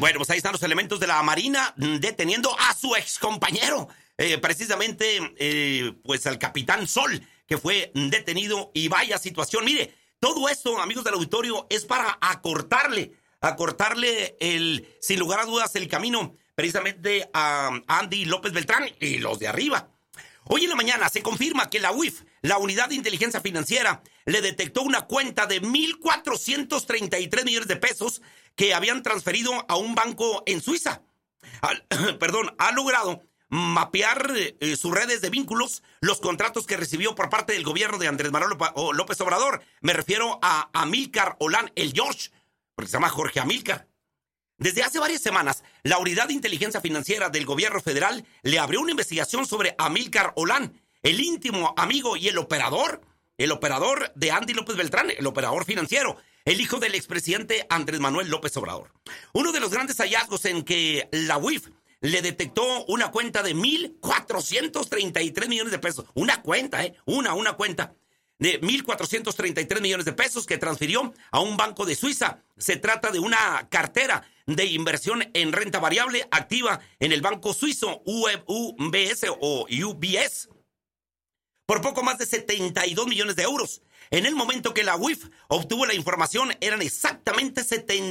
Bueno, pues ahí están los elementos de la Marina deteniendo a su excompañero. Precisamente, pues al Capitán Sol, que fue detenido. Y vaya situación. Mire, todo esto, amigos del auditorio, es para acortarle sin lugar a dudas, el camino precisamente a Andy López Beltrán y los de arriba. Hoy en la mañana se confirma que la UIF, la Unidad de Inteligencia Financiera, le detectó una cuenta de 1,433 millones de pesos que habían transferido a un banco en Suiza. Ha logrado mapear sus redes de vínculos, los contratos que recibió por parte del gobierno de Andrés Manuel López Obrador. Me refiero a Amílcar Olán, el George, porque se llama Jorge Amílcar. Desde hace varias semanas, la Unidad de Inteligencia Financiera del Gobierno Federal le abrió una investigación sobre Amílcar Olán, el íntimo amigo y el operador de Andy López Beltrán, el operador financiero, el hijo del expresidente Andrés Manuel López Obrador. Uno de los grandes hallazgos en que la UIF le detectó una cuenta de 1,433 millones de pesos. Una cuenta, una cuenta de 1,433 millones de pesos que transfirió a un banco de Suiza. Se trata de una cartera de inversión en renta variable activa en el banco suizo UBS o UBS por poco más de 72 millones de euros. En el momento que la UIF obtuvo la información, eran exactamente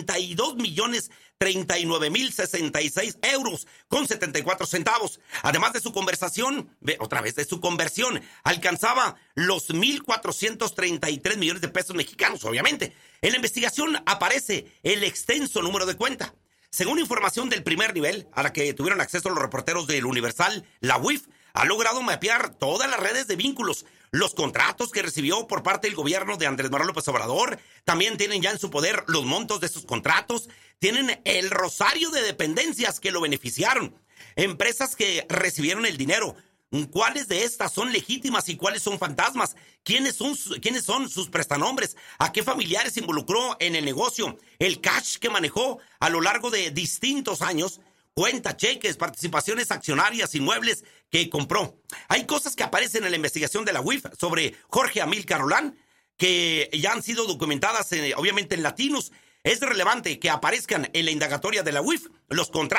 72,039,066 euros con 74 centavos. Además de su conversión, alcanzaba los 1,433 millones de pesos mexicanos, obviamente. En la investigación aparece el extenso número de cuenta. Según información del primer nivel, a la que tuvieron acceso los reporteros del Universal, la UIF ha logrado mapear todas las redes de vínculos, los contratos que recibió por parte del gobierno de Andrés Manuel López Obrador. También tienen ya en su poder los montos de esos contratos. Tienen el rosario de dependencias que lo beneficiaron, empresas que recibieron el dinero. ¿Cuáles de estas son legítimas y cuáles son fantasmas? ¿Quiénes son sus prestanombres? ¿A qué familiares involucró en el negocio? El cash que manejó a lo largo de distintos años. Cuenta, cheques, participaciones accionarias, inmuebles que compró. Hay cosas que aparecen en la investigación de la UIF sobre Jorge Amílcar Olán que ya han sido documentadas, obviamente en latinos. Es relevante que aparezcan en la indagatoria de la UIF los contratos